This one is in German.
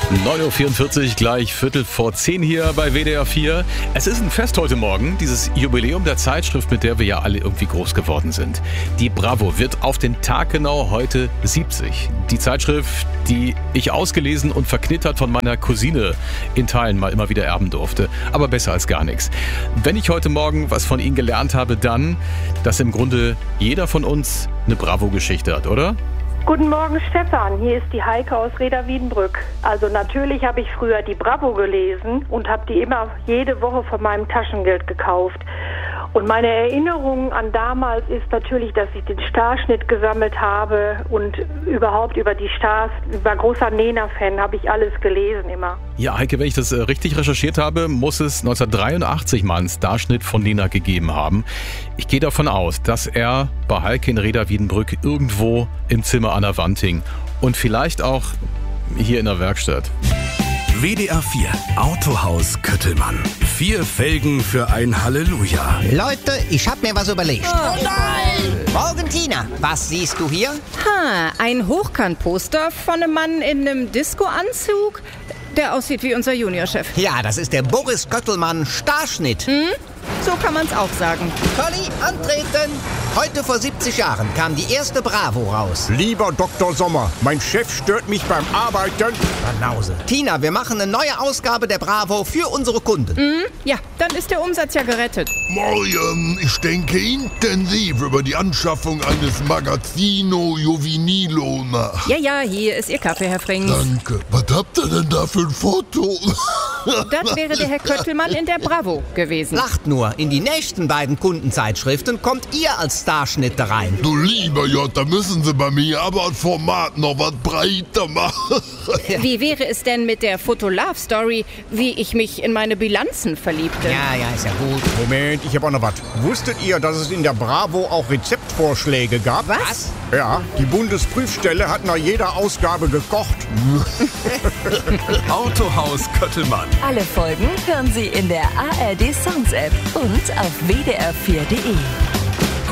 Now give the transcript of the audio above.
9.44 Uhr, gleich Viertel vor 10 hier bei WDR 4. Es ist ein Fest heute Morgen, dieses Jubiläum der Zeitschrift, mit der wir ja alle irgendwie groß geworden sind. Die Bravo wird auf den Tag genau heute 70. Die Zeitschrift, die ich ausgelesen und verknittert von meiner Cousine in Teilen mal immer wieder erben durfte. Aber besser als gar nichts. Wenn ich heute Morgen was von Ihnen gelernt habe, dann, dass im Grunde jeder von uns eine Bravo-Geschichte hat, oder? Guten Morgen, Stefan. Hier ist die Heike aus Reda-Wiedenbrück. Also natürlich habe ich früher die Bravo gelesen und habe die immer jede Woche von meinem Taschengeld gekauft. Und meine Erinnerung an damals ist natürlich, dass ich den Starschnitt gesammelt habe und überhaupt über die Stars, ich war großer Nena-Fan, habe ich alles gelesen immer. Ja, Heike, wenn ich das richtig recherchiert habe, muss es 1983 mal einen Starschnitt von Nena gegeben haben. Ich gehe davon aus, dass er bei Heike in Reda-Wiedenbrück irgendwo im Zimmer an der Wand hing und vielleicht auch hier in der Werkstatt. WDR 4 Autohaus Köttelmann. 4 Felgen für ein Halleluja. Leute, ich hab mir was überlegt. Oh nein! Morgen, Tina. Was siehst du hier? Ein Hochkantposter von einem Mann in einem Disco-Anzug, der aussieht wie unser Juniorchef. Ja, das ist der Boris Köttelmann Starschnitt. So kann man's auch sagen. Conny, antreten! Heute vor 70 Jahren kam die erste Bravo raus. Lieber Dr. Sommer, mein Chef stört mich beim Arbeiten. Banause. Tina, wir machen eine neue Ausgabe der Bravo für unsere Kunden. Ja, dann ist der Umsatz ja gerettet. Morgen, ich denke intensiv über die Anschaffung eines Magazino Jovinilo nach. Ja, hier ist Ihr Kaffee, Herr Frings. Danke. Was habt ihr denn da für ein Foto? Das wäre der Herr Köttelmann in der Bravo gewesen. Lacht nur, in die nächsten beiden Kundenzeitschriften kommt ihr als Starschnitt da rein. Du lieber Gott, da müssen sie bei mir aber das Format noch was breiter machen. Wie wäre es denn mit der Foto-Love-Story, wie ich mich in meine Bilanzen verliebte? Ja, ist ja gut. Moment, ich habe auch noch was. Wusstet ihr, dass es in der Bravo auch Rezeptvorschläge gab? Was? Ja, die Bundesprüfstelle hat nach jeder Ausgabe gekocht. Autohaus Köttelmann. Alle Folgen hören Sie in der ARD Sounds App und auf wdr4.de.